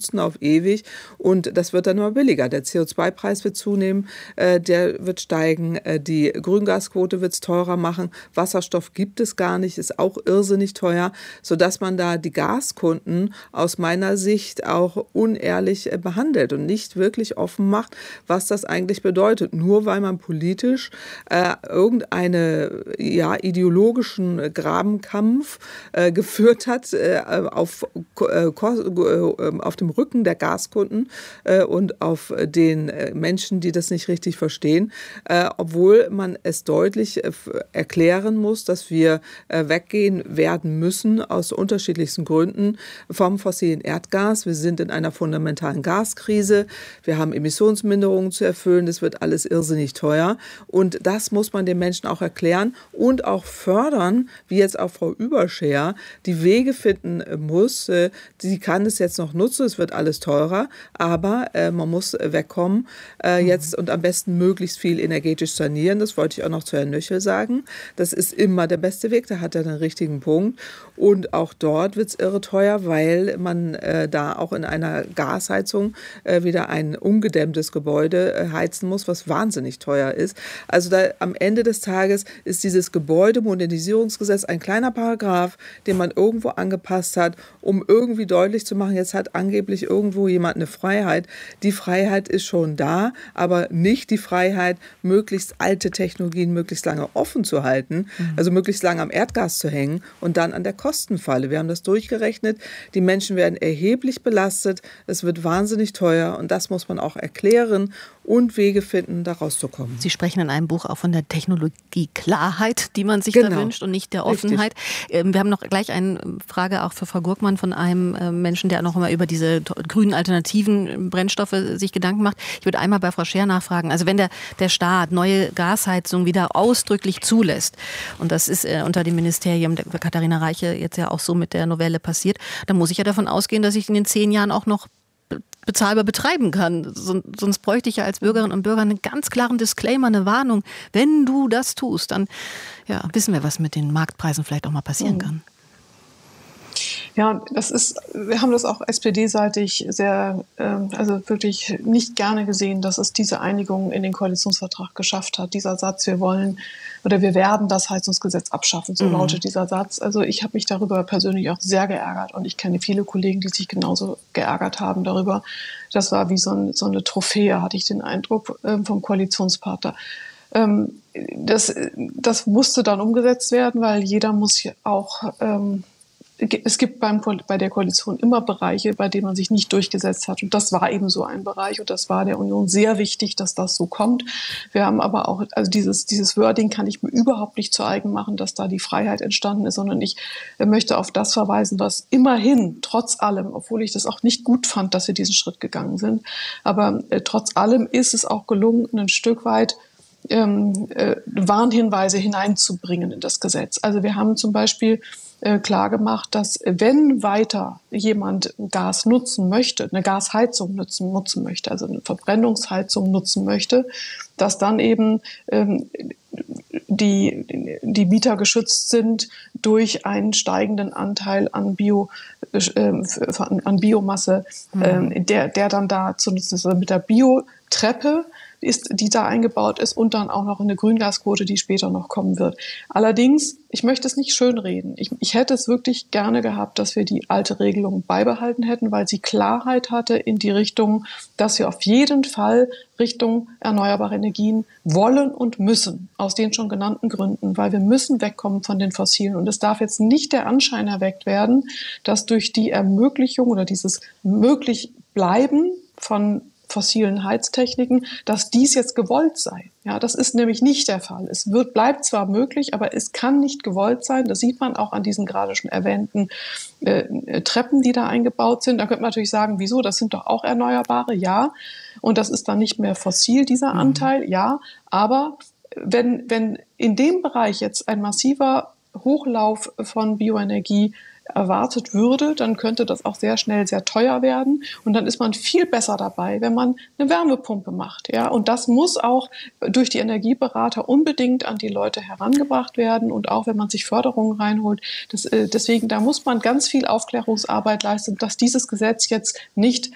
Kosten auf ewig und das wird dann immer billiger. Der CO2-Preis wird zunehmen, der wird steigen, die Grüngasquote wird es teurer machen, Wasserstoff gibt es gar nicht, ist auch irrsinnig teuer, sodass man da die Gaskunden aus meiner Sicht auch unehrlich behandelt und nicht wirklich offen macht, was das eigentlich bedeutet. Nur weil man politisch irgendeine ideologischen Grabenkampf geführt hat auf dem Rücken der Gaskunden und auf den Menschen, die das nicht richtig verstehen, obwohl man es deutlich erklären muss, dass wir weggehen werden müssen aus unterschiedlichsten Gründen vom fossilen Erdgas. Wir sind in einer fundamentalen Gaskrise. Wir haben Emissionsminderungen zu erfüllen. Das wird alles irrsinnig teuer. Und das muss man den Menschen auch erklären und auch fördern, wie jetzt auch Frau Überscher die Wege finden muss. Sie kann es jetzt noch nutzen. Es wird alles teurer. Aber man muss wegkommen jetzt und am besten möglichst viel energetisch sanieren. Das wollte ich auch noch zu Herrn Nöchel sagen. Das ist immer der beste Weg. Da hat er den richtigen Punkt. Und auch dort wird es irre teuer, weil man da auch in einer Gasheizung wieder ein ungedämmtes Gebäude heizen muss, was wahnsinnig teuer ist. Also da am Ende des Tages ist dieses Gebäudemodernisierungsgesetz ein kleiner Paragraph, den man irgendwo angepasst hat, um irgendwie deutlich zu machen, jetzt hat angeblich irgendwo jemand eine Freiheit. Die Freiheit ist schon da, aber nicht die Freiheit, möglichst alte Technologien möglichst lange offen zu halten, also möglichst lange am Erdgas zu hängen und dann an der Kostenfalle. Wir haben das durchgerechnet. Die Menschen werden erheblich belastet. Es wird wahnsinnig teuer und das muss man auch erklären und Wege finden, da rauszukommen. Sie sprechen in einem Buch auch von der Technologieklarheit, die man sich da wünscht und nicht der Offenheit. Richtig. Wir haben noch gleich eine Frage auch für Frau Gurkmann von einem Menschen, der noch immer über diese grünen alternativen Brennstoffe sich Gedanken macht. Ich würde einmal bei Frau Scher nachfragen. Also wenn der Staat neue Gasheizung wieder ausdrücklich zulässt, und das ist unter dem Ministerium der Katharina Reiche jetzt ja auch so mit der Novelle passiert, dann muss ich ja davon ausgehen, dass ich in den 10 Jahren auch noch bezahlbar betreiben kann. Sonst bräuchte ich ja als Bürgerinnen und Bürger einen ganz klaren Disclaimer, eine Warnung. Wenn du das tust, dann wissen wir, was mit den Marktpreisen vielleicht auch mal passieren kann. Ja, wir haben das auch SPD-seitig sehr, also wirklich nicht gerne gesehen, dass es diese Einigung in den Koalitionsvertrag geschafft hat. Dieser Satz, wir werden das Heizungsgesetz abschaffen, so lautet dieser Satz. Also ich habe mich darüber persönlich auch sehr geärgert und ich kenne viele Kollegen, die sich genauso geärgert haben darüber. Das war wie so eine Trophäe, hatte ich den Eindruck, vom Koalitionspartner. Das musste dann umgesetzt werden, weil jeder muss auch es gibt bei der Koalition immer Bereiche, bei denen man sich nicht durchgesetzt hat. Und das war eben so ein Bereich. Und das war der Union sehr wichtig, dass das so kommt. Wir haben aber auch, also dieses Wording kann ich mir überhaupt nicht zu eigen machen, dass da die Freiheit entstanden ist, sondern ich möchte auf das verweisen, was immerhin, trotz allem, obwohl ich das auch nicht gut fand, dass wir diesen Schritt gegangen sind, aber trotz allem ist es auch gelungen, ein Stück weit Warnhinweise hineinzubringen in das Gesetz. Also wir haben zum Beispiel klar gemacht, dass wenn weiter jemand Gas nutzen möchte, eine Gasheizung nutzen möchte, also eine Verbrennungsheizung nutzen möchte, dass dann eben die Mieter geschützt sind durch einen steigenden Anteil an Biomasse, der dann da zu nutzen ist. Also mit der Biotreppe die da eingebaut ist und dann auch noch eine Grüngasquote, die später noch kommen wird. Allerdings, ich möchte es nicht schönreden. Ich hätte es wirklich gerne gehabt, dass wir die alte Regelung beibehalten hätten, weil sie Klarheit hatte in die Richtung, dass wir auf jeden Fall Richtung erneuerbare Energien wollen und müssen, aus den schon genannten Gründen, weil wir müssen wegkommen von den Fossilen. Und es darf jetzt nicht der Anschein erweckt werden, dass durch die Ermöglichung oder dieses Möglichbleiben von fossilen Heiztechniken, dass dies jetzt gewollt sei. Ja, das ist nämlich nicht der Fall. Bleibt zwar möglich, aber es kann nicht gewollt sein. Das sieht man auch an diesen gerade schon erwähnten Treppen, die da eingebaut sind. Da könnte man natürlich sagen, wieso? Das sind doch auch Erneuerbare, ja. Und das ist dann nicht mehr fossil, dieser Anteil, ja. Aber wenn in dem Bereich jetzt ein massiver Hochlauf von Bioenergie erwartet würde, dann könnte das auch sehr schnell sehr teuer werden. Und dann ist man viel besser dabei, wenn man eine Wärmepumpe macht. Ja? Und das muss auch durch die Energieberater unbedingt an die Leute herangebracht werden. Und auch wenn man sich Förderungen reinholt. Deswegen, da muss man ganz viel Aufklärungsarbeit leisten, dass dieses Gesetz jetzt nicht